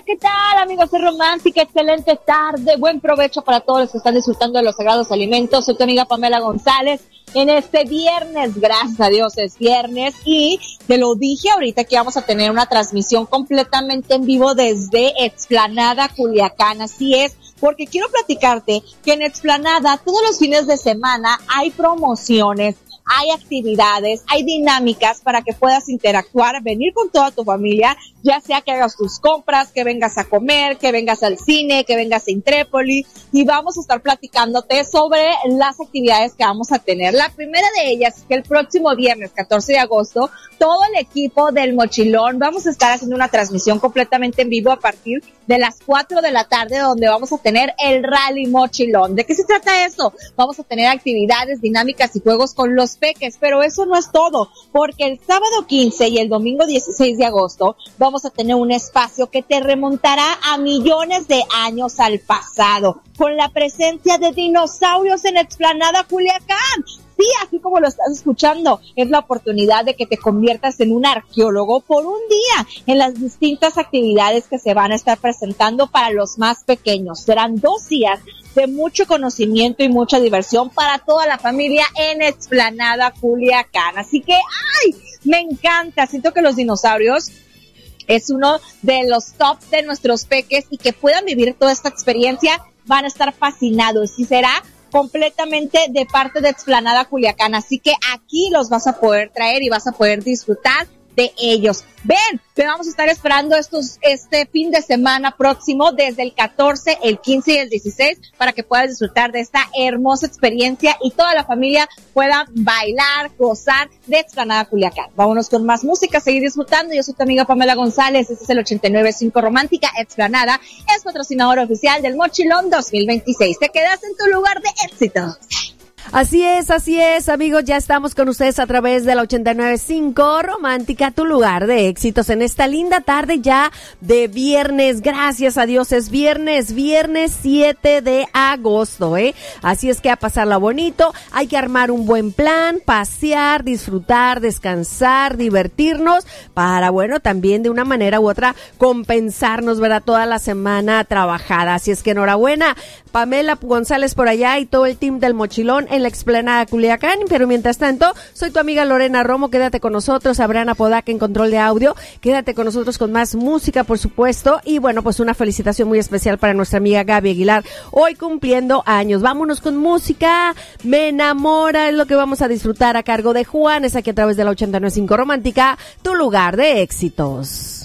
¿qué tal, amigos de Romántica? Excelente tarde, buen provecho para todos los que están disfrutando de los sagrados alimentos. Soy tu amiga Pamela González en este viernes, gracias a Dios es viernes, y te lo dije ahorita que vamos a tener una transmisión completamente en vivo desde Explanada Culiacán, así es, porque quiero platicarte que en Explanada todos los fines de semana hay promociones, hay actividades, hay dinámicas para que puedas interactuar, venir con toda tu familia, ya sea que hagas tus compras, que vengas a comer, que vengas al cine, que vengas a Intrépoli, y vamos a estar platicándote sobre las actividades que vamos a tener. La primera de ellas es que el próximo viernes 14 de agosto, todo el equipo del Mochilón vamos a estar haciendo una transmisión completamente en vivo a partir de las 4 de la tarde, donde vamos a tener el Rally Mochilón. ¿De qué se trata esto? Vamos a tener actividades, dinámicas y juegos con los peques, pero eso no es todo, porque el sábado 15 y el domingo 16 de agosto vamos a tener un espacio que te remontará a millones de años al pasado, con la presencia de dinosaurios en Explanada Culiacán. Sí, así como lo estás escuchando, es la oportunidad de que te conviertas en un arqueólogo por un día en las distintas actividades que se van a estar presentando para los más pequeños. Serán 2 días de mucho conocimiento y mucha diversión para toda la familia en Explanada Culiacán. Así que, ¡ay! Me encanta, siento que los dinosaurios es uno de los tops de nuestros peques, y que puedan vivir toda esta experiencia van a estar fascinados, y será completamente de parte de Explanada Culiacán, así que aquí los vas a poder traer y vas a poder disfrutar de ellos. Ven, te vamos a estar esperando este fin de semana próximo, desde el 14, el 15 y el 16, para que puedas disfrutar de esta hermosa experiencia y toda la familia pueda bailar, gozar de Explanada Culiacán. Vámonos con más música, seguir disfrutando. Yo soy tu amiga Pamela González, este es el 89.5 Romántica. Explanada es patrocinador oficial del Mochilón 2026. Te quedas en tu lugar de éxito. Así es, amigos, ya estamos con ustedes a través de la 89.5 Romántica, tu lugar de éxitos en esta linda tarde ya de viernes. Gracias a Dios es viernes 7 de agosto, Así es que a pasarla bonito, hay que armar un buen plan, pasear, disfrutar, descansar, divertirnos, para, bueno, también de una manera u otra compensarnos, ¿verdad? Toda la semana trabajada. Así es que enhorabuena, Pamela González por allá y todo el team del Mochilón en la Explanada Culiacán. Pero mientras tanto, soy tu amiga Lorena Romo, quédate con nosotros, Abraham Apodaca en control de audio, quédate con nosotros con más música, por supuesto, y bueno, pues una felicitación muy especial para nuestra amiga Gaby Aguilar, hoy cumpliendo años. Vámonos con música, Me Enamora es lo que vamos a disfrutar a cargo de Juanes, aquí a través de la 89.5 Romántica, tu lugar de éxitos.